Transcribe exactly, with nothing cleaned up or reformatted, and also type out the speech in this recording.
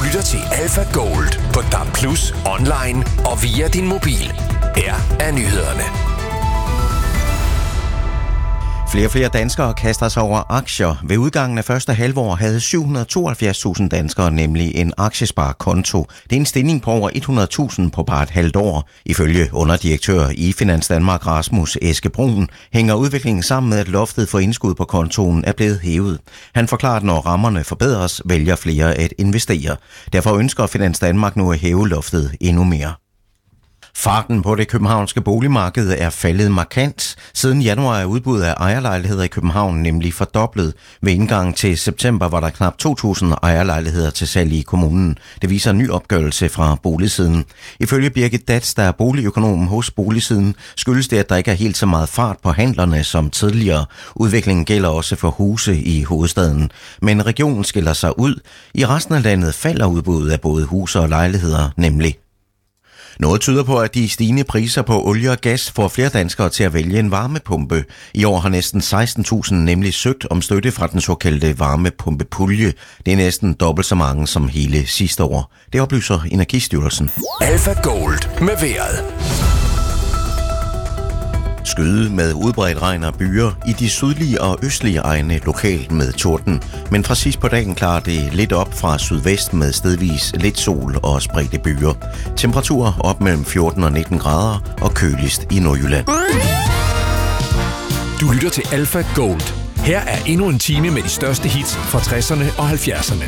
lytter til Alpha Gold på D A B plus, online og via din mobil. Her er nyhederne. Flere og flere danskere kaster sig over aktier. Ved udgangen af første halvår havde syv hundrede og tooghalvfjerds tusind danskere nemlig en aktiesparekonto. Det er en stigning på over hundrede tusind på bare et halvt år. Ifølge underdirektør i Finans Danmark Rasmus Eskebrun hænger udviklingen sammen med, at loftet for indskud på kontoen er blevet hævet. Han forklarer, at når rammerne forbedres, vælger flere at investere. Derfor ønsker Finans Danmark nu at hæve loftet endnu mere. Farten på det københavnske boligmarked er faldet markant. Siden januar er udbuddet af ejerlejligheder i København nemlig fordoblet. Ved indgangen til september var der knap to tusind ejerlejligheder til salg i kommunen. Det viser en ny opgørelse fra Boligsiden. Ifølge Birgit Dats, der er boligøkonomen hos Boligsiden, skyldes det, at der ikke er helt så meget fart på handlerne som tidligere. Udviklingen gælder også for huse i hovedstaden. Men regionen skiller sig ud. I resten af landet falder udbuddet af både huse og lejligheder nemlig. Noget tyder på, at de stigende priser på olie og gas får flere danskere til at vælge en varmepumpe. I år har næsten seksten tusind nemlig søgt om støtte fra den såkaldte varmepumpepulje. Det er næsten dobbelt så mange som hele sidste år. Det oplyser Energistyrelsen. Alpha Gold med vejret. Skyde med udbredt regn og byer i de sydlige og østlige egne lokalt med torden. Men fra sidst på dagen klarer det lidt op fra sydvest med stedvis lidt sol og spredte byer. Temperaturer op mellem fjorten og nitten grader og køligst i Nordjylland. Du lytter til Alpha Gold. Her er endnu en time med de største hits fra tresserne og halvfjerdserne.